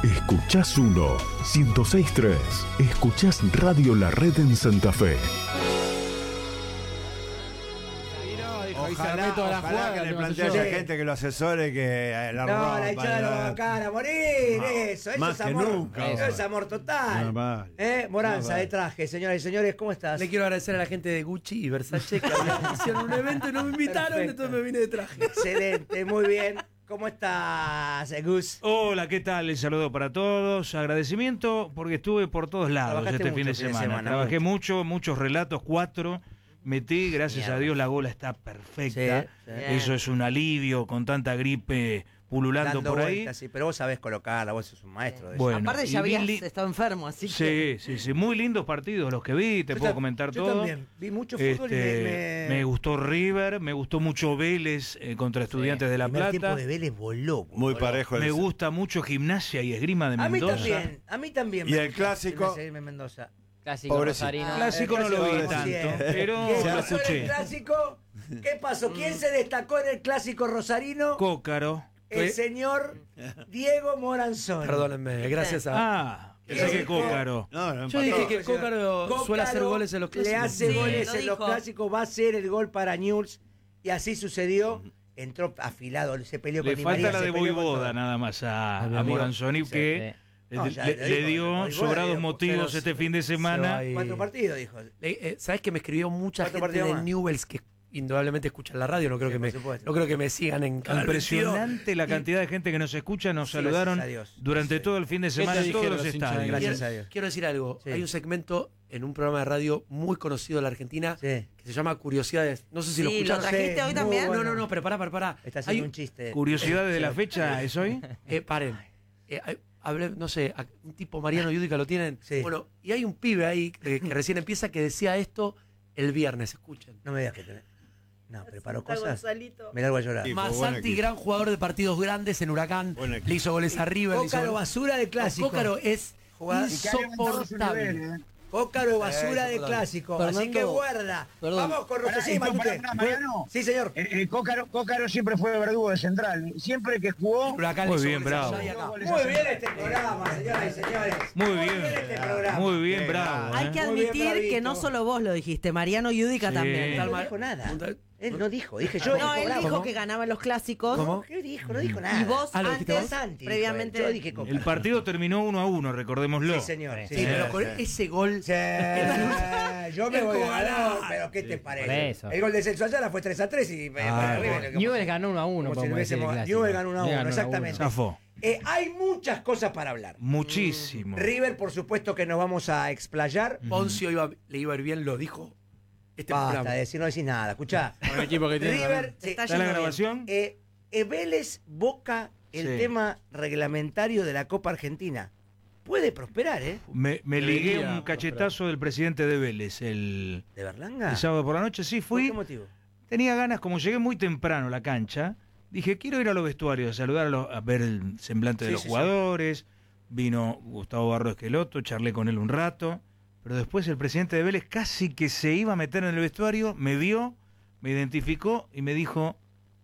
Escuchás 106.3. Escuchás Radio La Red en Santa Fe. Ojalá que le plantee a esa gente que lo asesore, que la ropa. La hinchada no va a morir. Eso es amor. Nunca, eso es amor total. Moranza de traje, señoras y señores, ¿cómo estás? Le quiero agradecer a la gente de Gucci y Versace que hicieron un evento y no me invitaron, Perfecto. entonces me vine de traje. Excelente, muy bien. ¿Cómo estás, Gus? Hola, ¿qué tal? El saludo para todos. Agradecimiento porque estuve por todos lados Trabajaste este mucho fin de semana. Trabajé mucho, muchos relatos, 4. Metí, gracias a Dios la gola está perfecta. Sí. Eso es un alivio con tanta gripe pululando Dando por ahí. vueltas, sí, pero vos sabés colocarla, vos sos un maestro de eso. Bueno, Aparte ya y vi habías estado enfermo, así que... Sí, muy lindos partidos los que vi, te puedo comentar yo todo. también vi mucho fútbol y Me gustó River, me gustó mucho Vélez contra Estudiantes de La El primer Plata. tiempo de Vélez voló. Muy parejo. Me gusta mucho Gimnasia y Esgrima de A mí Mendoza. también. Y el clásico. Mendoza. Clásico Pobrecito. rosarino. Clásico no lo vi Pobrecito. tanto, pero ¿Qué lo pasó en escuché. el clásico? ¿Qué pasó? ¿Quién se destacó en el clásico rosarino? Cócaro. El señor Diego Moranzoni. Perdónenme, gracias a... Pensé que Cócaro. Yo dije que Cócaro suele hacer goles en los clásicos. Le hace Sí, goles lo en los dijo. clásicos, va a ser el gol para Newell's. Y así sucedió. Entró afilado, se peleó Le con Di falta María, la se de peleó con Voivoda todo. nada más a mi amigo. Moranzoni que No, ya le dijo, dio Voivoda sobrados dijo, motivos se este fin de se semana. va a ir. 4 partidos, dijo. ¿Sabes que me escribió mucha 4 gente partidos de más. Newell's que indudablemente escuchan la radio? No creo, Sí, que por me, supuesto. no creo que me sigan en Canal Impresionante la Y- cantidad de gente que nos escucha, nos Sí, saludaron gracias a Dios. durante todo el fin de semana te en todos dijeron los los hinchas de estadios. Gracias a Dios. Quiero decir algo. Sí. Hay un segmento en un programa de radio muy conocido de la Argentina Sí. que se llama Curiosidades. No sé si lo Sí, escuchas. ¿lo trajiste hoy muy también? bueno. No, pero pará. Está haciendo Hay- un chiste. Curiosidades de la fecha, ¿es hoy? Paren. Hablé, no sé, un tipo Mariano Yudica lo tienen. Sí. Bueno, y hay un pibe ahí que recién empieza que decía esto el viernes, escuchen. No me digas que tenés. No, preparó Está cosas. Gonzalito. Me largo a llorar. Sí. fue buen Masanti, equipo. gran jugador de partidos grandes en Huracán, Buen equipo. le hizo goles a River. le hizo Cócaro goles- basura de clásico. Cócaro es Jugada- insoportable. Cócaro basura de perdón. clásico. Fernando, así que guarda. perdón. Vamos con nuestro sí, Pará, Matute. pará, Mariano. Sí, señor. Cócaro siempre fue verdugo de central. Siempre que jugó, Huracán Muy le hizo bien, goles bravo. allá y acá. Muy bien este programa, señoras y señores. Muy bien, este programa. muy bien, Qué bravo. Hay que Muy bien, admitir que bravito. no solo vos lo dijiste, Mariano Yudica Sí. también. Él no dijo nada. Él no dijo. Dije yo. No, él bravo. dijo que ganaba los clásicos. ¿Cómo? ¿Qué dijo? No dijo nada. Y vos Ah, ¿lo dijiste antes, vos? Santi dijo previamente... él. Yo dije Cócaro. El partido terminó 1-1, recordémoslo. Sí, señor. Sí, pero con ese gol. Sí, yo me voy a ganar, pero ¿qué te Por parece? eso. El gol de Celso Ayala fue 3-3 y Newell's ganó 1-1. como si podemos decir, hubiésemos- clásico. Newell's ganó 1-1, Newell's exactamente. Zafó. Hay muchas cosas para hablar. Muchísimo. River, por supuesto que nos vamos a explayar. Poncio le iba a ir bien, lo dijo este Basta programa. de decir, no decís nada. Escuchá. Un equipo que tiene River, también. sí, Está ¿Está la yendo bien. grabación? Vélez Boca, el Sí. tema reglamentario de la Copa Argentina. Puede prosperar, ¿eh? Me ligué Debería un cachetazo del presidente de Vélez el ¿De Berlanga? sábado por la noche. Sí, ¿Por fui. qué motivo? Tenía ganas, como llegué muy temprano a la cancha, dije, quiero ir a los vestuarios, a saludar a ver el semblante de Sí, los sí, jugadores. Vino Gustavo Barro Esqueloto, charlé con él un rato. Pero después el presidente de Vélez casi que se iba a meter en el vestuario, me vio, me identificó y me dijo,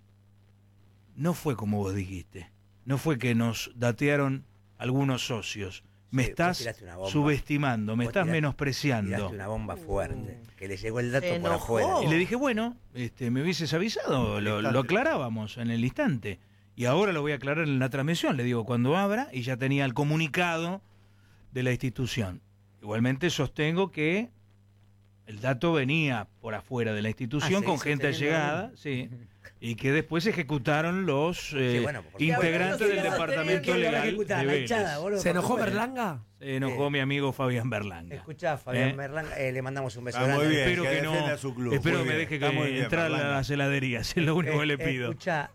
no fue como vos dijiste. No fue que nos datearon algunos socios. Me Sí, vos estás tiraste una bomba. subestimando, me Vos estás tiraste menospreciando. una bomba fuerte. Que le llegó el dato Se por enojó. afuera. Y le dije, bueno, me hubieses avisado, lo aclarábamos en el instante. Y ahora lo voy a aclarar en la transmisión, le digo, cuando abra, y ya tenía el comunicado de la institución. Igualmente sostengo que el dato venía por afuera de la institución Ah, sí, con sí, gente teniendo allegada, sí, y que después ejecutaron los bueno, porque- integrantes Sí, del bueno, departamento tenía que legal ejecutar de la Vélez. hinchada, boludo, ¿Se por enojó supuesto. Berlanga? Se enojó mi amigo Fabián Berlanga. Escuchá, Fabián ¿Eh? Berlanga, le mandamos un beso Está muy grande. bien. Espero que no, defienda a su club. espero Muy que me bien, deje está muy bien, entrar a Berlanga. las heladerías, es lo único que le pido. Escuchá,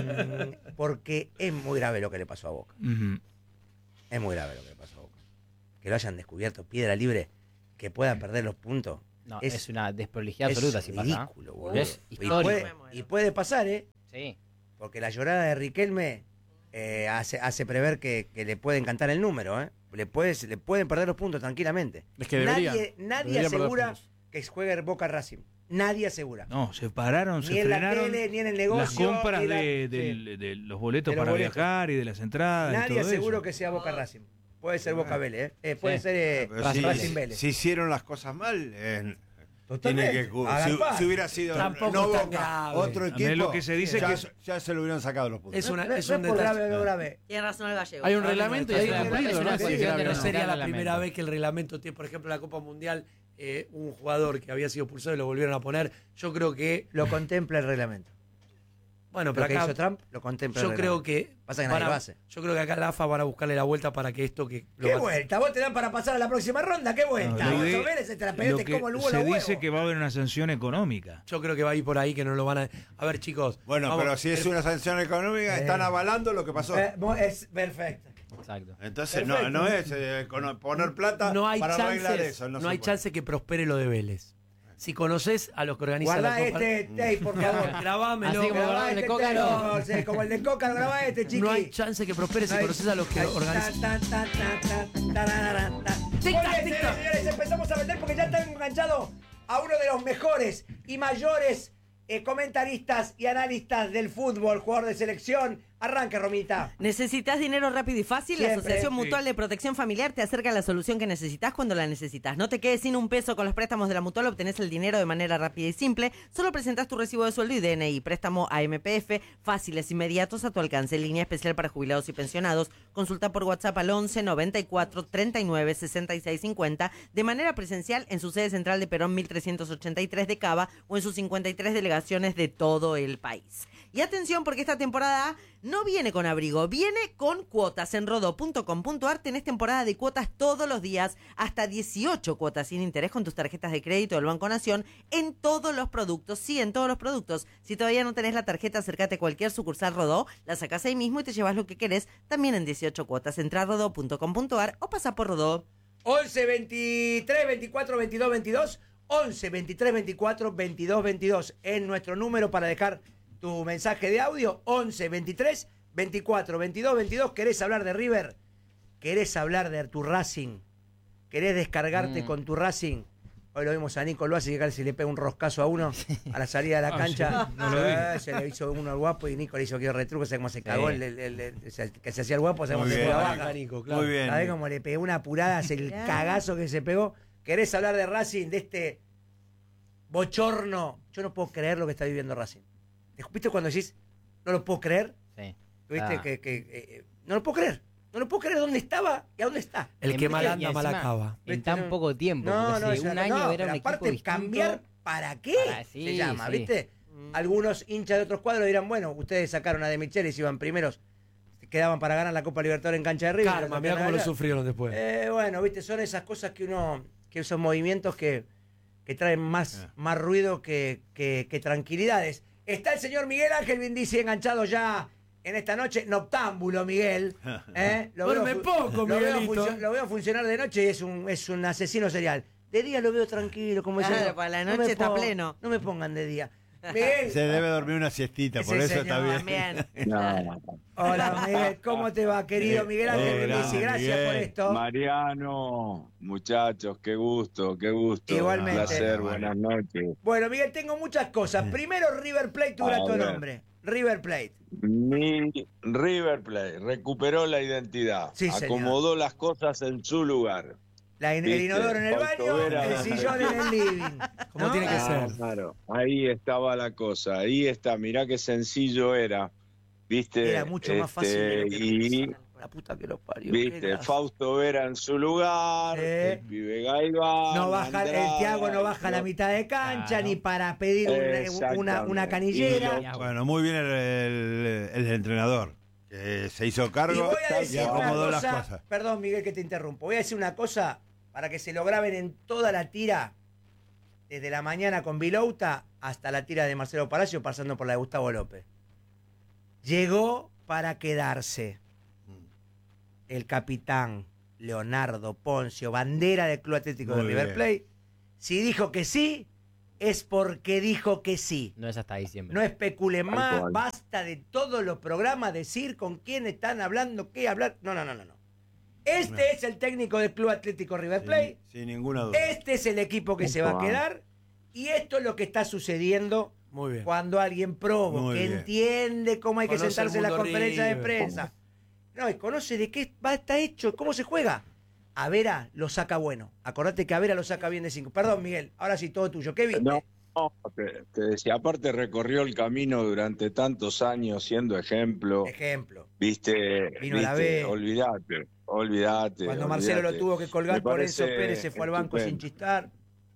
porque es muy grave lo que le pasó a Boca. Ujú. Es muy grave lo que le pasó a Boca. Que lo hayan descubierto piedra libre, que pueda perder los puntos. No, es una desprolijidad absoluta si pasa. ridículo, boludo. Es Y histórico. puede pasar, ¿eh? Sí. Porque la llorada de Riquelme hace prever que le pueden cantar el número, ¿eh? Le pueden perder los puntos tranquilamente. Es que deberían. Nadie Deberían perder asegura puntos. que juegue Boca Racing. Nadie asegura. No, se pararon, Ni se en la frenaron tele, ni en el negocio. las compras ni la- de los boletos De los para boletos. viajar y de las entradas. y Nadie todo aseguro eso. que sea Boca Racing. Puede ser Boca Vélez, puede Sí. ser Pero Racing Vélez. si hicieron las cosas mal, Totalmente. tiene que Agarpá. si hubiera sido Tampoco no es tan Boca, grave. otro A mí equipo, lo que se dice ya, que ya se lo hubieran sacado los puntos. Es un no detalle. por grave, no grave. Tiene razón el gallego. Hay un reglamento y hay que Es una cumplirlo, ¿no? cuestión Sí, de claro. No sería la reglamento. primera vez que el reglamento tiene, por ejemplo, en la Copa Mundial, un jugador que había sido expulsado y lo volvieron a poner. Yo creo que. Lo contempla el reglamento. Bueno, Lo pero que acá. hizo Trump lo contempla Yo el creo reglamento. que. Pasa que nadie lo hace. Yo creo que acá la AFA van a buscarle la vuelta para que esto que. ¿Qué vuelta? ¿Vos te dan para pasar a la próxima ronda? ¿Qué vuelta? No, Vos lo Vélez, te la lo pegaste que como el huevo se los dice huevos. que va a haber una sanción económica. Yo creo que va a ir por ahí, que no lo van a. A ver, chicos. Bueno, vamos. pero si es una sanción económica, están avalando lo que pasó. Es perfecto. Exacto. Entonces perfecto. no es poner plata No hay para arreglar chances. eso. No, se hay puede. chance que prospere lo de Vélez. Si conoces a los que organizan Guardá la Copa. este tape, por favor. Grabámelo. Así como Grabá guardaba el de este Coca, tape, no. sí, como el de Coca, grabá este, chiqui. No hay chance que prospere si Ahí. conoces a los que Ahí. organizan. Tan, tan, tan, tan, tan, tararara, tan. Muy bien, señores, señores, empezamos a vender porque ya están enganchados a uno de los mejores y mayores comentaristas y analistas del fútbol, jugador de selección. Arranca, Romita. ¿Necesitas dinero rápido y fácil? Siempre. La Asociación Sí. Mutual de Protección Familiar te acerca a la solución que necesitas cuando la necesitas. No te quedes sin un peso con los préstamos de la Mutual, obtenés el dinero de manera rápida y simple. Solo presentás tu recibo de sueldo y DNI. Préstamo a MPF, fáciles, inmediatos, a tu alcance. Línea especial para jubilados y pensionados. Consulta por WhatsApp al 11 94 39 66 50 de manera presencial en su sede central de Perón 1383 de Cava o en sus 53 delegaciones de todo el país. Y atención porque esta temporada no viene con abrigo, viene con cuotas. En rodó.com.ar tenés temporada de cuotas todos los días, hasta 18 cuotas sin interés con tus tarjetas de crédito del Banco Nación en todos los productos. Sí, en todos los productos. Si todavía no tenés la tarjeta, acércate a cualquier sucursal Rodó, la sacás ahí mismo y te llevas lo que querés, también en 18 cuotas. Entrá a rodó.com.ar o pasa por Rodó. 11 23 24 22 22. 11 23 24 22 22 es nuestro número para dejar tu mensaje de audio. 11 23 24 22 22. ¿Querés hablar de River? ¿Querés hablar de tu Racing? ¿Querés descargarte con tu Racing? Hoy lo vimos a Nico Loasi llegar si le pega un roscazo a uno a la salida de la cancha. Se le hizo uno al guapo y Nico le hizo que retruco, sé cómo se cagó que se hacía el guapo, sabemos Muy se bien, fue la baja. Nico, claro. Muy bien. ¿Sabés cómo le pegó una apurada? Es el cagazo que se pegó. ¿Querés hablar de Racing, de este bochorno? Yo no puedo creer lo que está viviendo Racing. ¿Viste cuando decís, no lo puedo creer? Sí. ¿Viste? No lo puedo creer. No lo puedo creer dónde estaba y a dónde está. El que mal Y anda, mal encima, acaba. En tan poco tiempo. No, porque no, hace es un una- año no, era pero un equipo aparte, distinto. cambiar ¿para qué? Sí, se llama, sí. ¿viste? Algunos hinchas de otros cuadros dirán, bueno, ustedes sacaron a De Michelis, iban primeros, quedaban para ganar la Copa Libertadores en cancha de River. Karma, mirá cómo lo sufrieron después. Bueno, viste, son esas cosas que esos movimientos que traen más ruido que tranquilidades. Está el señor Miguel Ángel Vindici enganchado ya en esta noche, noctámbulo Miguel. Duerme poco, Miguelito. Lo veo funcionar de noche y es un asesino serial. De día lo veo tranquilo, como Claro, diciendo, para la no noche me está pon- pleno. No me pongan de día. Miguel. Se debe dormir una siestita, por Sí, eso está señor, bien. Hola Miguel, ¿cómo te va, querido Miguel Ángel Vindici? Gracias por esto. Mariano, muchachos, qué gusto, qué gusto. Igualmente. Un placer, buenas noches. Bueno, Miguel, tengo muchas cosas. Primero, River Plate, tu grato ver. nombre. River Plate. Mi River Plate recuperó la identidad, Sí, señor. acomodó las cosas en su lugar. El Viste, inodoro en el baño, Fausto Vera. el sillón en el living. Como ¿no? tiene que ser. Claro, ahí estaba la cosa, ahí está, mirá qué sencillo era, viste. Era mucho más fácil de lo que y pensaban. La puta que lo parió. qué viste, gracia. Fausto Vera en su lugar, el pibe Gaibán, No baja, el Andrada, Thiago no baja la mitad de cancha ni para pedir una Exactamente. canillera. Bueno, muy bien el entrenador, que se hizo Y cargo voy a y decir una acomodó las cosa, cosas. perdón Miguel que te interrumpo, voy a decir una cosa para que se lo graben en toda la tira, desde la mañana con Vilouta hasta la tira de Marcelo Palacio, pasando por la de Gustavo López. Llegó para quedarse el capitán Leonardo Poncio, bandera del Club Atlético de Muy River bien. Plate. Si dijo que sí, es porque dijo que sí. No es hasta diciembre. No especulen Tal más, cual. basta de todos los programas decir con quién están hablando, qué hablar. No. Este es el técnico del Club Atlético River Plate. Sin ninguna duda. Este es el equipo que se va a quedar. Y esto es lo que está sucediendo Muy bien. cuando alguien probo, Muy que bien. entiende cómo hay que Conoce sentarse en el la mundo conferencia de River. prensa. No, y conoce de qué está hecho, cómo se juega. A Vera lo saca bueno. Acordate que a Vera lo saca bien de 5. Perdón, Miguel, ahora sí, todo tuyo. ¿Qué viste? No, te decía, aparte recorrió el camino durante tantos años siendo ejemplo, Ejemplo. viste, Vino a la B. olvídate. Cuando Marcelo lo tuvo que colgar Me por Enzo parece Pérez, se fue al banco sin estupendo. chistar.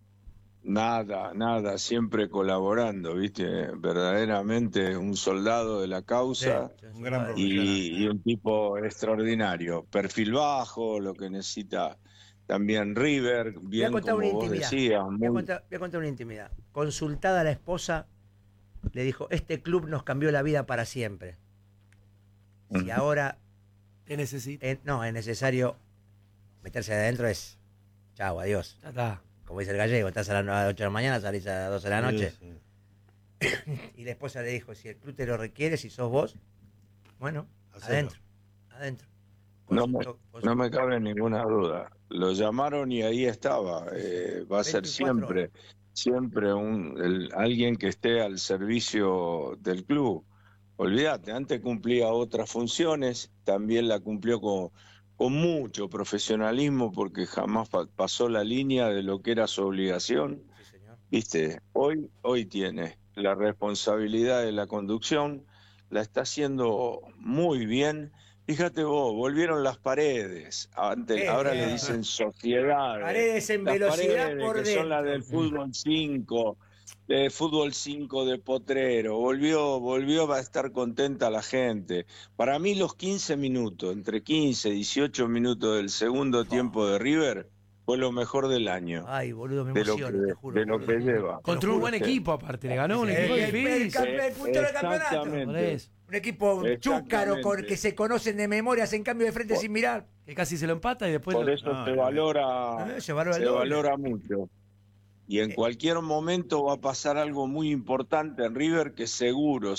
Nada, siempre colaborando, viste, verdaderamente un soldado de la causa. Sí, Un gran Y un tipo extraordinario, perfil bajo, lo que necesita también River, Voy a bien contar una como vos intimidad. decías. Voy a contar una intimidad. Consultada a la esposa, le dijo, este club nos cambió la vida para siempre. Si Ujú. ahora ¿Qué necesita? no es necesario meterse adentro, es chau, adiós. Ya está. Como dice el gallego, estás a las 8 de la mañana, salís a las 12 de la noche. Sí. Y la esposa le dijo, si el club te lo requiere, si sos vos, bueno, Hacelo. adentro. No me cabe ninguna duda. Lo llamaron y ahí estaba. Va a ser 24 siempre alguien que esté al servicio del club. Olvídate, antes cumplía otras funciones, también la cumplió con mucho profesionalismo porque jamás pasó la línea de lo que era su obligación. Sí, señor. Viste, hoy tiene la responsabilidad de la conducción, la está haciendo muy bien. Fíjate vos, volvieron las paredes. Ahora le dicen sociedades. Paredes en Las velocidad paredes, por que dentro. son las del fútbol 5, fútbol 5 de Potrero. Volvió a estar contenta la gente. Para mí los 15 minutos, entre 15 y 18 minutos del segundo tiempo de River, fue lo mejor del año. Ay, boludo, me De lo emociono, te juro. de lo que lleva. Contra un buen equipo, aparte. Le ganó un equipo El difícil. puntero del campeonato. Exactamente. Por eso. Un equipo chúcaro con que se conocen de memoria, hacen cambio de frente sin mirar. Que casi se lo empata y después. Por eso se valora, Se valora el doble. valora mucho. Y en cualquier momento va a pasar algo muy importante en River que seguro,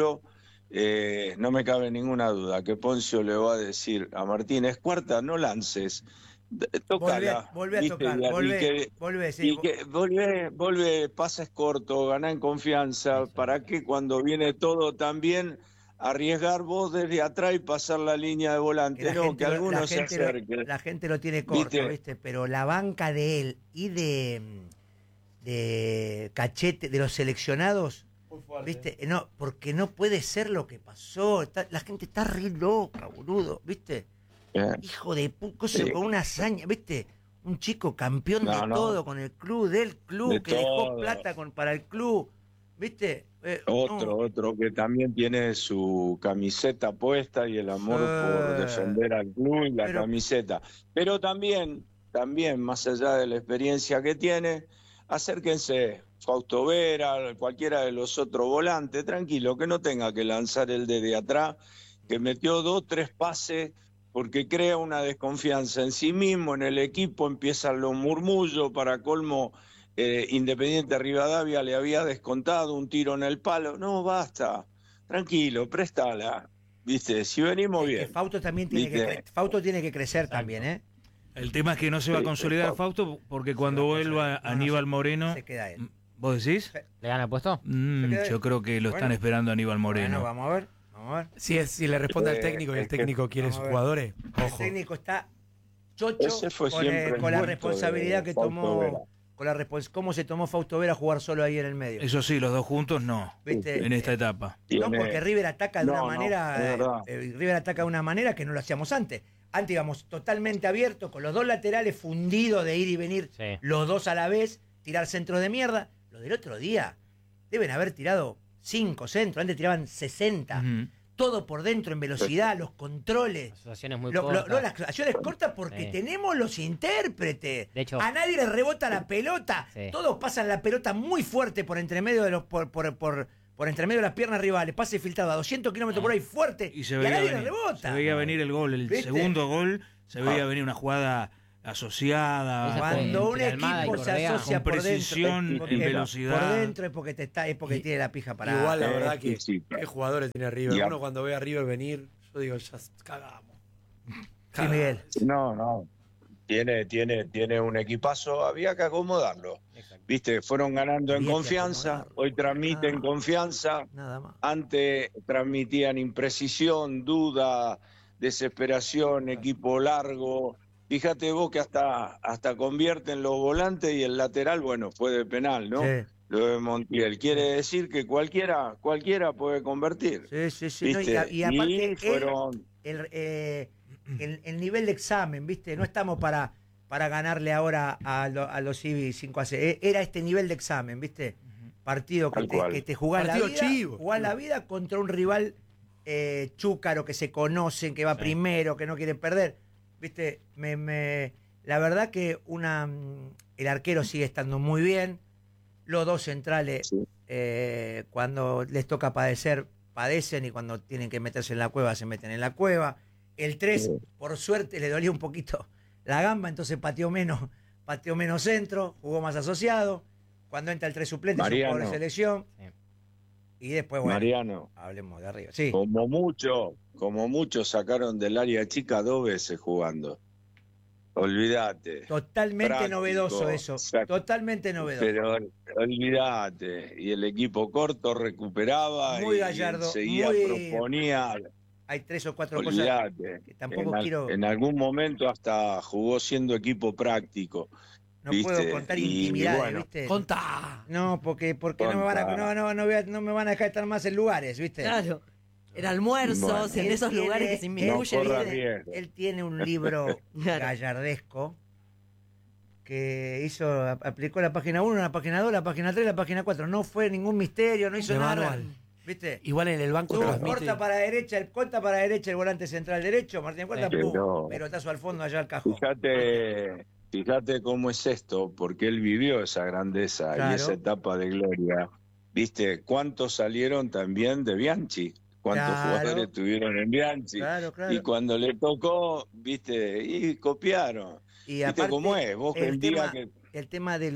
no me cabe ninguna duda, que Poncio le va a decir a Martínez, cuarta, no lances, tócala. Volvé a ¿viste? tocar, volvé, sí. Y que volvé, pases cortos, ganá en confianza, ¿para qué cuando viene todo también arriesgar vos desde atrás y pasar la línea de volante? Que alguno se acerque. La gente lo tiene corto, ¿viste? Pero la banca de él y de Cachete, de los seleccionados, ¿viste? No, porque no puede ser lo que pasó. La gente está re loca, boludo, ¿viste? Hijo de puta, Sí. con una hazaña, ¿viste? Un chico campeón de No. todo con el club, del club, De que dejó todo. plata para el club, ¿viste? Otro que también tiene su camiseta puesta y el amor por defender al club y la camiseta. Pero también, más allá de la experiencia que tiene, acérquense, Fausto Vera, cualquiera de los otros volantes, tranquilo, que no tenga que lanzar el de atrás, que metió 2, 3 pases, porque crea una desconfianza en sí mismo, en el equipo, empiezan los murmullos, para colmo. Independiente Rivadavia le había descontado un tiro en el palo. No, basta, tranquilo, préstala. ¿Viste? Si venimos bien. Fausto también tiene que crecer también, ¿eh? El tema es que no se va a consolidar Fausto porque cuando vuelva Aníbal Moreno. Se queda él. ¿Vos decís? ¿Le gana el puesto? Yo creo que lo están esperando a Aníbal Moreno. Bueno, vamos a ver. Si le responde al técnico y el técnico quiere sus jugadores, El ojo. técnico está chocho Ese fue con siempre el la puesto responsabilidad de que Fausto Vera. tomó, cómo se tomó Fausto Vera jugar solo ahí en el medio. Eso sí, los dos juntos no. ¿Viste? En esta etapa. No, porque River ataca de una No, manera, es verdad. River ataca de una manera que no lo hacíamos antes. Antes íbamos totalmente abiertos, con los dos laterales fundidos de ir y venir, Sí. los dos a la vez, tirar centros de mierda. Lo del otro día, deben haber tirado 5 centros, antes tiraban 60. Ujú. Todo por dentro en velocidad, los controles. Asociaciones muy Las cortas. acciones cortas porque Sí. tenemos los intérpretes. De hecho- a nadie le rebota la pelota. Sí. Todos pasan la pelota muy fuerte por entre medio de por entre medio de las piernas rivales. Pase filtrado a 200 kilómetros por ahí fuerte. Y se a veía nadie le venir, rebota. se veía venir el gol, el ¿Viste? segundo gol, se veía venir una jugada asociada. Esa Cuando un entre Almada y equipo se Correa, asocia con por precisión, dentro, en velocidad. por dentro es porque tiene la pija para. Igual, la verdad que sí. qué jugadores tiene River. Ya. Uno cuando ve a River venir, yo digo, ya cagamos. Sí, Miguel. No. tiene un equipazo, había que acomodarlo. Viste, fueron ganando en Había que confianza, acomodarlo. hoy transmiten Ah. confianza, Nada más. antes transmitían imprecisión, duda, desesperación, equipo largo. Fíjate vos que hasta convierten los volantes y el lateral, bueno, fue de penal, ¿no? Sí. Lo de Montiel. Quiere decir que cualquiera puede convertir. Sí. No, ¿Viste? y aparte, fueron... el nivel de examen, ¿viste? No estamos para ganarle ahora a los Civi 5-0. Era este nivel de examen, ¿viste? Partido Tal cual. que te jugás la Partido vida, chivo. jugás la vida contra un rival chúcaro que se conocen, que va primero, que no quiere perder. ¿Viste? La verdad que el arquero sigue estando muy bien. Los dos centrales, cuando les toca padecer, padecen, y cuando tienen que meterse en la cueva, se meten en la cueva. El 3, por suerte, le dolía un poquito la gamba, entonces pateó menos centro, jugó más asociado. Cuando entra el 3 suplente, es un jugador de selección. Sí. Y después, bueno, Mariano, hablemos de arriba. Sí. como mucho sacaron del área chica 2 veces jugando. Olvídate. Totalmente Práctico, novedoso eso. exacto. Totalmente novedoso. Pero olvídate. Y el equipo corto recuperaba Muy y Gallardo, enseguida proponía. Hay 3 o 4 cosas Olvídate. que tampoco quiero. En algún momento hasta jugó siendo equipo práctico. No ¿viste? puedo contar Y intimidades, bueno, ¿viste? Contá. No, porque no me van a, no me van a dejar estar más en lugares, ¿viste? Claro. En almuerzos, Bueno. en esos Él lugares que se tiene- no inmiscuye, corra ¿viste? riesgo. Él tiene un libro Claro. gallardesco que aplicó la página 1, la página 2, la página 3, la página 4. No fue ningún misterio, no hizo De nada. manual. ¿Viste? Igual en el banco Tú, transmite. corta para derecha, el volante central derecho, Martín Cuarta, Pero- pum, pelotazo al fondo allá al cajón. Fíjate cómo es esto, porque él vivió esa grandeza Claro. y esa etapa de gloria. ¿Viste? ¿Cuántos salieron también de Bianchi? ¿Cuántos Claro. jugadores estuvieron en Bianchi? Claro. Y cuando le tocó, ¿viste? Y copiaron. Y ¿Viste aparte, cómo es? Vos que el día que... el tema de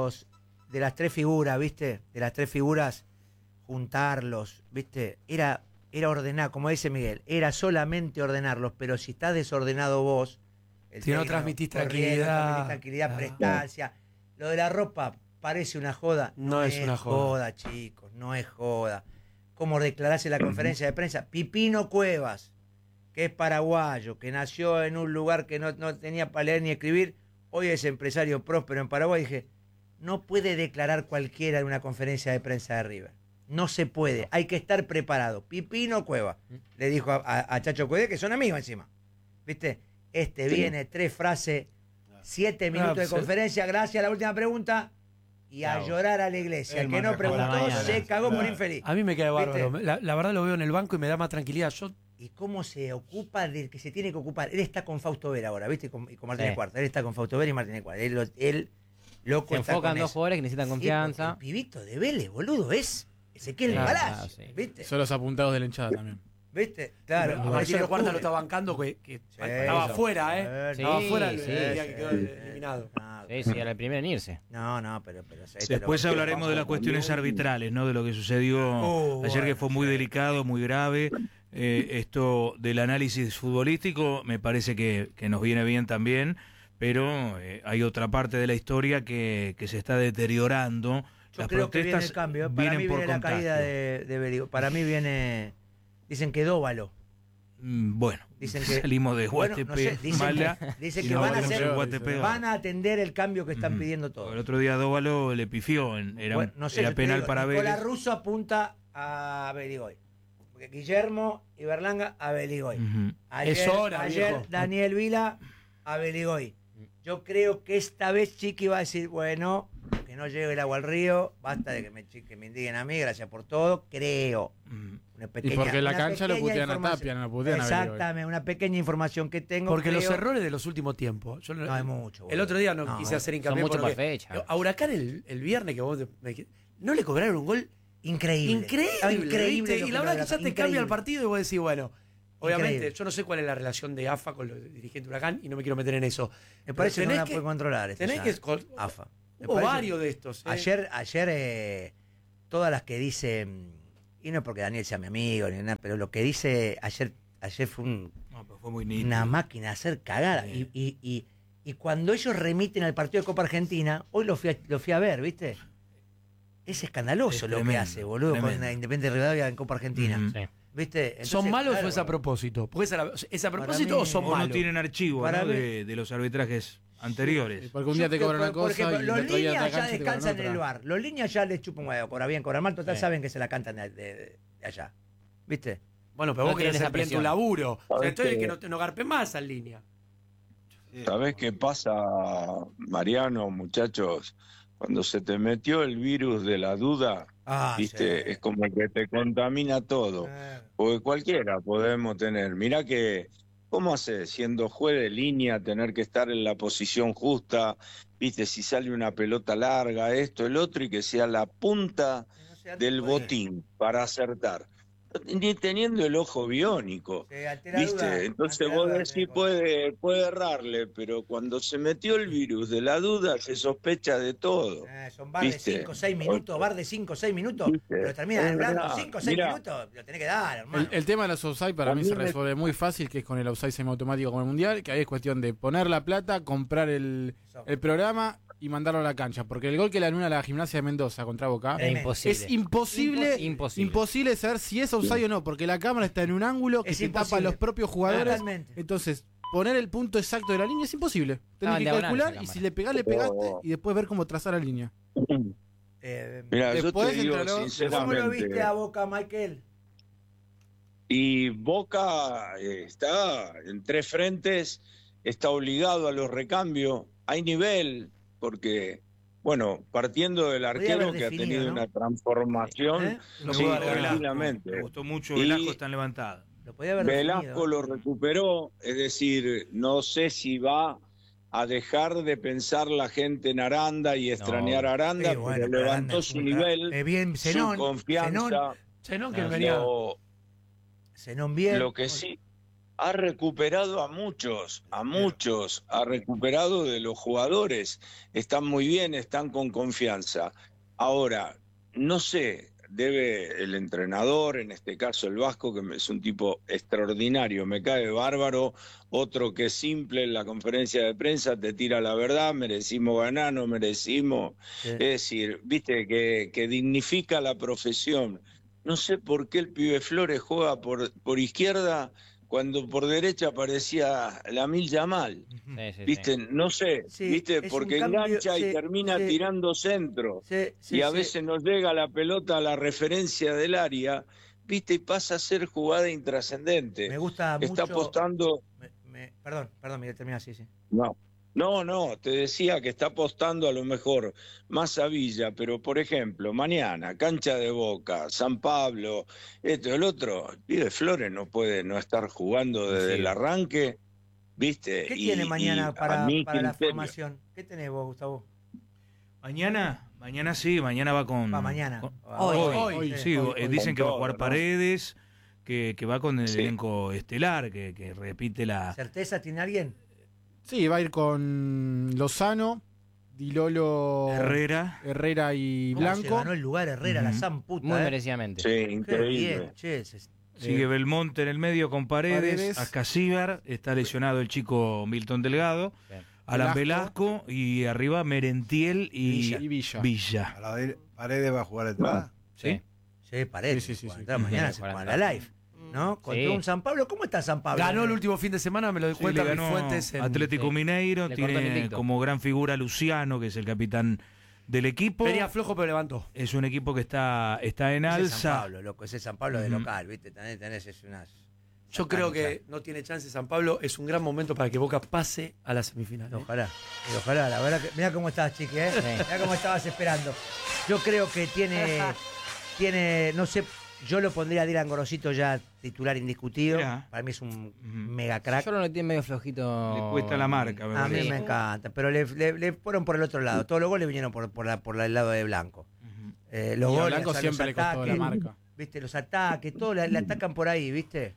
las 3 figuras, ¿viste? De las 3 figuras, juntarlos, ¿viste? Era ordenar, como dice Miguel, era solamente ordenarlos, pero si estás desordenado vos, Si no técnico, transmitís corriendo, tranquilidad. tranquilidad, Ah. prestancia. Lo de la ropa parece una joda. No es una joda. Chicos, no es joda. Como declarás en la conferencia de prensa, Pipino Cuevas, que es paraguayo, que nació en un lugar que no tenía para leer ni escribir, hoy es empresario próspero en Paraguay. Dije, no puede declarar cualquiera en una conferencia de prensa de River. No se puede, hay que estar preparado. Pipino Cuevas, le dijo a Chacho Cuede, que son amigos encima. ¿Viste? Viene 3 frases, 7 minutos de sí. conferencia, gracias a la última pregunta, y a llorar a la iglesia. El que no preguntó se cagó por infeliz. A mí me queda bárbaro. ¿Viste? La verdad lo veo en el banco y me da más tranquilidad. Yo Y cómo se ocupa del que se tiene que ocupar. Él está con Fausto Vera ahora, ¿viste? Y con Martínez Sí. Cuarta. Él está con Fausto Vera y Martínez Cuarta. Él loco Se está enfocan con dos eso. jugadores que necesitan Sí, confianza. porque el pibito de Vélez, boludo, es Ezequiel Claro, Palacio, sí. ¿viste? Son los apuntados de la hinchada también. ¿Viste? Claro. a por eso Martínez lo Cuarta cubre. lo está bancando, que estaba eso. afuera, ¿eh? Sí, Estaba afuera el sí, día sí. que quedó eliminado. Sí, era el primero en irse. No, pero Después hablaremos de las cuestiones arbitrales, ¿no? De lo que sucedió ayer, que fue muy delicado, muy grave. Esto del análisis futbolístico me parece que nos viene bien también, pero hay otra parte de la historia que se está deteriorando. Yo Las creo que viene protestas el cambio. Para vienen mí por viene la caída contagio. de Berigo. Para mí viene... Dicen que Dóvalo. Bueno, Dicen que, salimos de bueno, Guatepe, no sé, mala. dicen y que nos van a volvemos hacer, a Guatepe. van a atender el cambio que están pidiendo todos. El otro día Dóvalo le pifió, era, Bueno, no sé, era yo te penal digo, para Nicolás Vélez. Russo apunta a Beligoy. Porque Guillermo y Berlanga a Beligoy. Ujú. Es hora, ayer viejo. Daniel Vila a Beligoy. Yo creo que esta vez Chiqui va a decir, bueno, que no llegue el agua al río, basta de que me indiguen a mí, gracias por todo, creo. Una pequeña, Y porque en la una cancha lo pequeña putean a información. Tapia, no lo putean a Beligoy. Exactamente, una pequeña información que tengo. Porque los creo- errores de los últimos tiempos. Yo No hay mucho. El boludo. otro día no, No, quise hacer hincapié son mucho porque por fecha. a Huracán el viernes que vos no le cobraron un gol Increíble. increíble. lo Y que la verdad logra- que ya te increíble. cambia el partido y vos decís, bueno, obviamente, Increíble. yo no sé cuál es la relación de AFA con los dirigentes de Huracán y no me quiero meter en eso. Me parece que Pero no la puede controlar. esto tenés ya, que AFA. Me Hubo parece- varios de estos. Ayer todas las que dicen, y no es porque Daniel sea mi amigo ni nada, pero lo que dice ayer fue No, pero fue muy nítido. una máquina de hacer cagada. Sí. Y Y cuando ellos remiten al partido de Copa Argentina, hoy lo fui a ver, ¿viste? Es escandaloso Es lo que tremendo, hace, boludo, con tremendo. la Independiente de Rivadavia en Copa Argentina. Ujú. Sí. ¿Viste? Entonces, ¿Son malos claro, o es a propósito? Porque ¿es a propósito Para mí- o son O no malos? tienen archivo, Para ¿no? mí- de los arbitrajes anteriores. Porque un día te cobran una Por cosa ejemplo, y los el otro día líneas te ya cancha y te cobran descansan en el otra. bar. Los líneas ya les chupan huevo, cobra bien, cobra mal, total Sí. saben que se la cantan de allá. ¿Viste? Bueno, pero No vos querés tienen esa hacer bien tu presión. laburo. O sea, ¿Sabés entonces qué? que no garpe más en línea. ¿Sabés qué pasa, Mariano, muchachos? Cuando se te metió el virus de la duda, viste, es como que te contamina todo. Porque cualquiera podemos tener. Mirá que, ¿cómo haces siendo juez de línea tener que estar en la posición justa? Viste, si sale una pelota larga, esto, el otro, y que sea la punta del botín para acertar. Ni teniendo el ojo biónico, ¿viste? Entonces vos decís, puede errarle, pero cuando se metió el virus de la duda, se sospecha de todo. Son bar de ¿Viste? 5 o 6 minutos, bar de 5 o 6 minutos, pero termina en blanco 5 o 6 minutos, lo tenés que dar, hermano. El tema de los offside para mí se resuelve muy fácil, que es con el offside semiautomático como el Mundial, que ahí es cuestión de poner la plata, comprar el programa y mandarlo a la cancha. Porque el gol que le anula la Gimnasia de Mendoza contra Boca Es imposible. es imposible saber si es offside o no, porque la cámara está en un ángulo que Es se tapa a imposible. los propios jugadores. Totalmente. Entonces, poner el punto exacto de la línea es imposible. Tenés en que diagonal calcular esa y cámara. si le pegás, le pegaste y después ver cómo trazar la línea. Mira, yo Después te digo entrará- ¿Cómo lo sinceramente, viste a Boca, Michael? y Boca está en 3 frentes, está obligado a los recambios, hay nivel, porque, bueno, partiendo del arquero haber que ha definido, tenido ¿no? una transformación, ¿Eh? Me sí, gusta Velasco, tranquilamente. Me gustó mucho, Y- Velasco está levantado. Lo podía haber Velasco definido. lo recuperó, es decir, no sé si va a dejar de pensar la gente en Aranda y extrañar a Aranda, Sí, bueno, pero pero levantó Aranda es su un nivel, crack. Bien, Zenón, su confianza. Zenón, que No, venía. Zenón bien. Lo que sí, ha recuperado a muchos, ha recuperado de los jugadores, están muy bien, están con confianza. Ahora, no sé, debe el entrenador, en este caso el Vasco, que es un tipo extraordinario, me cae bárbaro, otro que es simple en la conferencia de prensa, te tira la verdad, merecimos ganar, no merecimos, es decir, viste, que dignifica la profesión. No sé por qué el pibe Flores juega por izquierda cuando por derecha aparecía Lamil Yamal. ¿Viste? No sé, Sí, ¿viste? es Porque un cambio, engancha sí, y termina sí. tirando centro. Sí, Y a sí. veces nos llega la pelota a la referencia del área, ¿viste? Y pasa a ser jugada intrascendente. Me gusta Está mucho. apostando. Perdón, Miguel, termina así, sí. No, te decía que está apostando a lo mejor más a Villa, pero por ejemplo, mañana, cancha de Boca, San Pablo, esto, el otro, el pibe Flores no puede no estar jugando desde el arranque, ¿viste? ¿Qué Y- tiene y mañana a para mí, la criterio. formación? ¿Qué tenés vos, Gustavo? Mañana sí, mañana va con... Va mañana. con- Hoy, sí, hoy. dicen que va a Con jugar todo, ¿no? Paredes, que va con el Sí. elenco estelar, que repite la... ¿Certeza tiene alguien? Sí, va a ir con Lozano, Dilolo, Herrera y ¿Cómo se Blanco. ganó el lugar Herrera, la Ujú. san puta? Muy eh? merecidamente. Sí, Qué increíble. bien, che, Sigue Belmonte en el medio con Paredes, Ascasíbar, está lesionado el chico Milton Delgado, Alan Velasco y arriba Merentiel y Villa. A la de Paredes va a jugar entrada. Sí. Sí, Paredes. Sí. Mañana se juega la live. ¿No? Contra un San Pablo. ¿Cómo está San Pablo? Ganó el último fin de semana, me lo di Sí, cuenta le que ganó Fuentes en Atlético Mineiro, Le cortó el tiene invicto. como gran figura Luciano, que es el capitán del equipo. Venía flojo, pero levantó. Es un equipo que está en Ese San alza. Pablo, loco. Ese San Pablo de Ujú. local, ¿viste? Tenés unas... Yo creo que no tiene chance San Pablo. Es un gran momento para que Boca pase a la semifinal. Ojalá, la verdad que... Mirá cómo estás, chiqui, ¿eh? Mirá cómo estabas esperando. Yo creo que tiene, no sé, yo lo pondría a Dylan Gorosito ya titular indiscutido. Mirá. Para mí es un mega crack. Yo lo noté medio flojito. Le cuesta la marca, me A mí parece. me encanta, pero le fueron por el otro lado. Todos los goles vinieron por el lado de Blanco. Los Y a goles, Blanco o sea, siempre los le costó la ataques, marca. ¿viste? Los ataques, todo le atacan por ahí, ¿viste?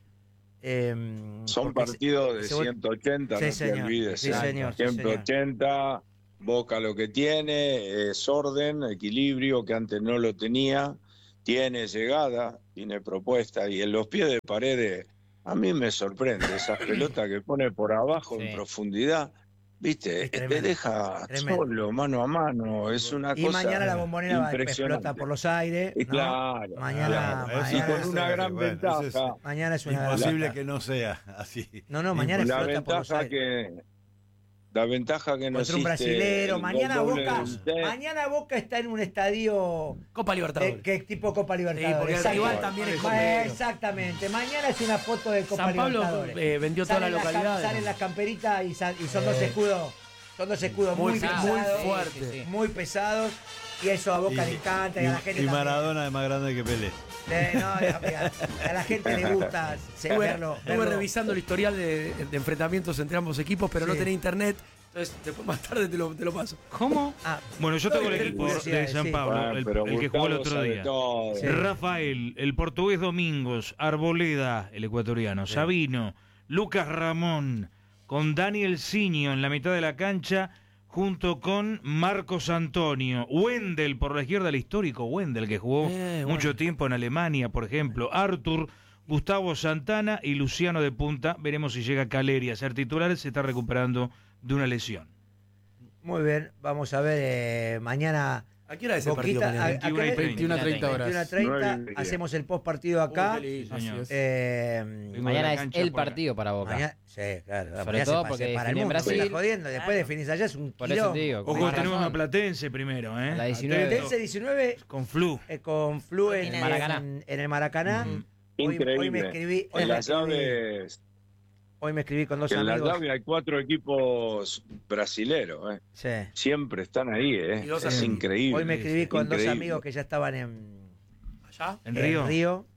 Son Porque partidos de se- 180, Sí, no señor. te olvides. Sí, señor, sí, 180, Boca lo que tiene es orden, equilibrio, que antes no lo tenía, tiene llegada, tiene propuesta, y en los pies de Paredes, a mí me sorprende, esas pelotas que pone por abajo en profundidad, ¿viste? Te tremendo, deja tremendo. solo, mano a mano. Es una Y cosa mañana la Bombonera va a impresionante. explota por los aires. Y ¿no? claro, Mañana, claro. mañana, Y con una gran bueno, ventaja. eso es mañana es una imposible gran- que no sea así. No, mañana La explota por los ventaja aires. la ventaja que no Contra un existe brasilero. el Mañana gol doble Boca, del T. mañana Boca está en un estadio Copa Libertadores. que es tipo Copa Libertadores. porque el Exacto. rival también es complicado. Exactamente. Mañana es una foto de Copa San Pablo Libertadores. vendió toda la Salen las localidad. Salen las camperitas y son dos escudos. Son dos escudos Muy muy pesado, pesados. muy fuerte. Sí, sí. Muy pesados. Y eso a Boca le encanta y a la gente y también. Maradona es más grande que Pelé. A la gente le gusta verlo. Estuve revisando el historial de enfrentamientos entre ambos equipos, pero no Sí. tenía internet. Entonces, después más tarde te lo paso. ¿Cómo? Ah, Bueno, yo tengo el no, equipo curiosidades, de San sí. Pablo, Bueno, el pero que jugó el Gustavo otro sabe día. todo. Sí. Rafael, el portugués Domingos, Arboleda, el ecuatoriano, Sabino, Lucas Ramón, con Daniel Ciño en la mitad de la cancha, junto con Marcos Antonio, Wendel por la izquierda, el histórico Wendel, que jugó mucho tiempo en Alemania, por ejemplo, Artur, Gustavo Santana y Luciano de punta. Veremos si llega Caleri a ser titular, se está recuperando de una lesión. Muy bien, vamos a ver mañana. ¿A qué hora es el partido Boquita, mañana? ¿a qué hora es? 21:30 horas. 21:30, 9:30. hacemos el post partido acá. Uy, qué lindo. Señor. Así Eh, Mañana la es cancha el por acá. partido para Boca. mañana, sí, claro. Sobre mañana todo se porque para el define en mundo. Brasil. Me está jodiendo. Después Claro. definís allá, es un Por eso quilombo. te digo. Ojo, con tenemos razón. una Platense primero, A la ¿eh? 19. Platense 19 Con Flu. con Flu En el Maracaná. en el Maracaná. Ujú. Increíble. Hoy me escribí. En las llaves, Hoy me escribí con dos en las amigos. llaves hay 4 equipos brasileros. Sí. Siempre están ahí. Y dos Es argentinos. increíble. Hoy me escribí con dos Increíble. amigos que ya estaban en ¿Allá? ¿En Río?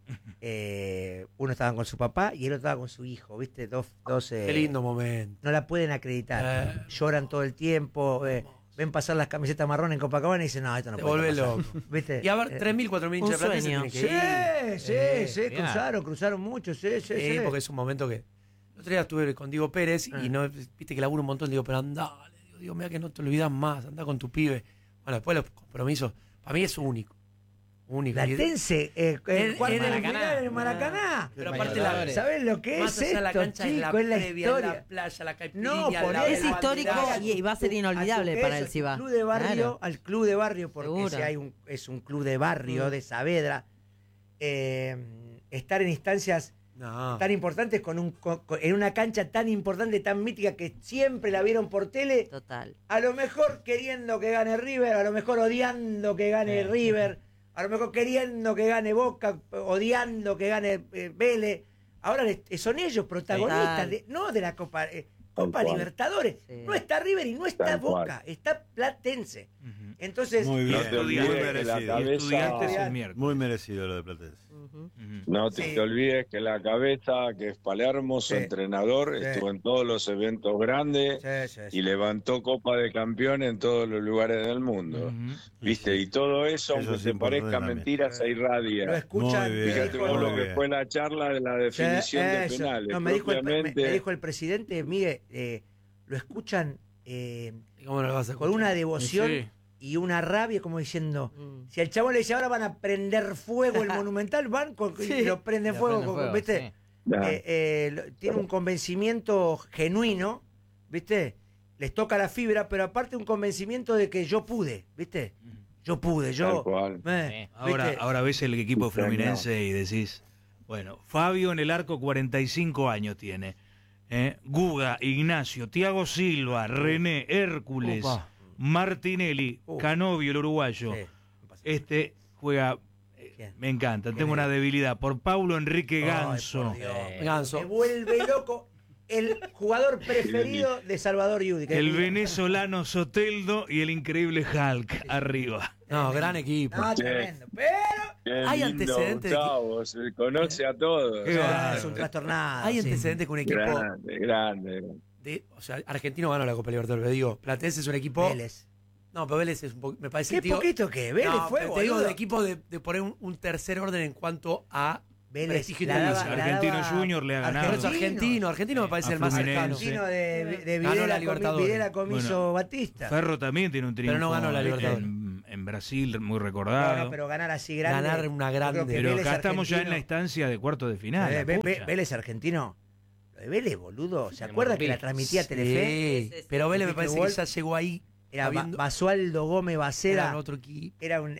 Uno estaba con su papá y el otro estaba con su hijo, ¿viste? Dos Qué lindo momento. no la pueden acreditar. Lloran todo el tiempo. Ven pasar las camisetas marrones en Copacabana y dicen, no, esto no Te puede vuelve pasar. loco. ¿Viste? Y a ver, 3.000, 4.000 hinchas de un Platense sueño. tienen que ir. Sí, mirá. cruzaron mucho, sí. Porque es un momento que... El otro día estuve con Diego Pérez y no viste que laburo un montón. Digo, pero andá, digo, mira que no te olvidas más, anda con tu pibe. Bueno, después los compromisos, para mí es único. Único. Platense, En cuarto de Maracaná. final en el Maracaná. Pero aparte la... ¿Sabes lo que Más es allá de la esto, cancha es la chico? Es la previa, historia. la playa, la caipirinha, No, por la- eso. Es histórico y va a ser inolvidable A su para queso, el Cibá. Club de barrio, Claro. al club de barrio, porque Seguro. si hay es un club de barrio de Saavedra, estar en instancias No. tan importantes en una cancha tan importante, tan mítica que siempre la vieron por tele, Total. a lo mejor queriendo que gane River, a lo mejor odiando que gane River, a lo mejor queriendo que gane Boca, odiando que gane Vélez. Ahora son ellos protagonistas, Total. no de la Copa Tal cual. Libertadores. Sí. No está River y no está Tal Boca, cual. está Platense. Ujú. Entonces, Muy bien, No te muy olvides que la merecido. Y cabeza- Estudiantes el miércoles. Muy merecido lo de Platense. Ujú. Ujú. No Sí. te olvides que la cabeza, que es Palermo, su Sí. entrenador, Sí. estuvo en todos los eventos grandes y levantó Copa de Campeón en todos los lugares del mundo. Ujú. ¿Viste? Y todo eso, Eso aunque es te importante parezca también. mentira, se lo irradia. escuchan. Muy bien. Fíjate dijo- vos lo Muy que bien. fue la charla de la definición de Eso. penales. No, me dijo Propiamente, el presidente, Miguel, lo escuchan ¿Y cómo no lo vas a con escuchar? una devoción Sí. y una rabia, como diciendo, Mm. si al chabón le dice ahora van a prender fuego el Monumental, van y lo prenden Lo fuego, prenden fuego, ¿viste? sí. Tiene un convencimiento genuino, ¿viste? Les toca la fibra, pero aparte un convencimiento de que yo pude, ¿viste? Yo pude, yo... Tal cual. Ahora, ¿viste? ahora ves el equipo Sí, fluminense y decís, bueno, Fabio en el arco 45 años tiene. Guga, Ignacio, Thiago Silva, René, Hércules, Opa. Martinelli, Canovio, el uruguayo. Sí. Juega, ¿Quién? me encanta, ¿Quién tengo es? una debilidad por Paulo Enrique Ay, Ganso. por Dios. Ganso. Me vuelve loco el jugador preferido de Salvador Yudi. que El es- venezolano Soteldo y el increíble Hulk arriba. No, gran equipo. No, tremendo. Pero Qué Hay lindo, antecedentes de que- Gustavo, se conoce a todos. Qué bárbaro. es un trastornado. Hay sí. antecedentes con un equipo Grande, grande. o sea, Argentino ganó la Copa Libertadores, pero digo, Platense es un equipo... Vélez. No, pero Vélez es un poco, me parece Qué digo, poquito que Vélez no, fue, pero te digo boludo. de equipo de poner un tercer orden en cuanto a Vélez prestigio la daba- internacional. la Argentino daba- Junior le ha ganado. Por eso Argentino me parece A el más Fluminense. cercano. Argentino de Ganó la Videla, Libertadores. Videla Comiso Bueno, Batista. Ferro también tiene un triunfo Pero no ganó la Libertadores. en Brasil, muy recordado. No, pero ganar así grande. Ganar una yo creo grande. que Pero Vélez acá estamos ya en la argentino- instancia de cuarto de final. la pucha. Vélez argentino. Lo de Vélez, boludo. ¿Se acuerda que la transmitía Telefe? Sí, pero Vélez me Enrique parece Wolf que ya llegó ahí. Era Basualdo Gómez Bacera. Era otro equipo.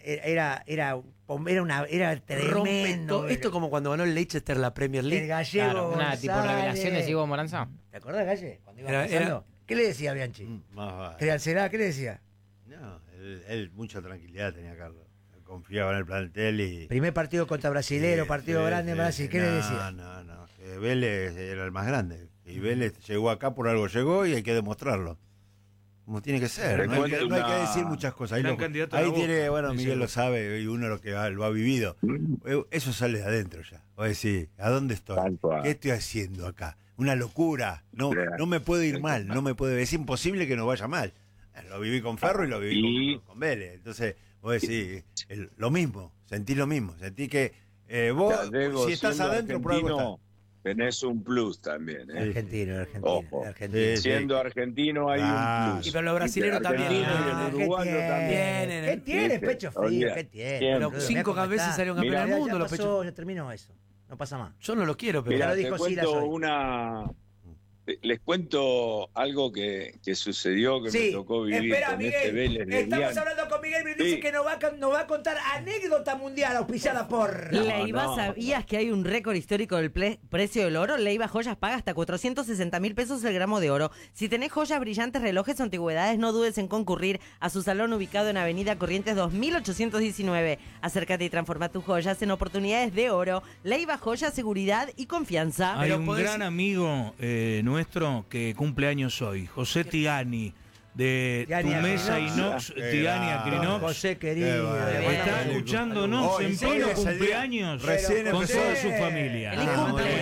Era tremendo. Esto como cuando ganó el Leicester la Premier League. El gallego. Claro, una tipo González. revelación de Sigo Moranza. ¿Te acordás, Galle? Cuando iba Era- pasando. ¿Qué le decía a Bianchi? Más vale. ¿Crealcerá? ¿Qué le decía? No, él mucha tranquilidad tenía Carlos. Confiaba en el plantel y... Primer partido contra Brasilero, partido grande en Brasil. ¿Qué le decía? No. Vélez era el más grande. Y Vélez llegó acá por algo llegó y hay que demostrarlo. Como tiene que ser. No hay que decir muchas cosas. Ahí, ahí tiene, bueno, Miguel lo sabe y uno lo ha vivido. Eso sale de adentro ya. Vos decís, ¿a dónde estoy? ¿Qué estoy haciendo acá? Una locura. No me puedo ir mal. Es imposible que nos vaya mal. Lo viví con Ferro y lo viví con Vélez. Entonces, vos decís, lo mismo. Sentí lo mismo. Sentí que vos, Diego, si estás adentro, por algo estás. Tenés un plus también. Argentino. Ojo. Argentino. Siendo argentino hay un plus. Y pero los brasileños también. El uruguayo también. ¿Qué tiene? Pecho frío. ¿Qué tiene? Pero 5 veces salieron campeones del mundo los pechos. Ya terminó eso. No pasa más. Yo no lo quiero, pero. Mirá, lo dijo les cuento algo que sucedió, que me tocó vivir espera, con Miguel, este Vélez de estamos Diana. hablando con Miguel Brindisi que nos va a contar anécdota mundial auspiciada por... Leiva, ¿sabías que hay un récord histórico del precio del oro? Leiva Joyas paga hasta 460.000 pesos el gramo de oro. Si tenés joyas brillantes, relojes o antigüedades, no dudes en concurrir a su salón ubicado en Avenida Corrientes 2819. Acércate y transforma tus joyas en oportunidades de oro. Leiva Joyas, seguridad y confianza. Hay un gran amigo nuestro que cumple años hoy, José Tiani, de Tumesa Inox, Tiani Acrinox. José querido. Está escuchándonos en pleno cumpleaños con toda su familia. Feliz cumple.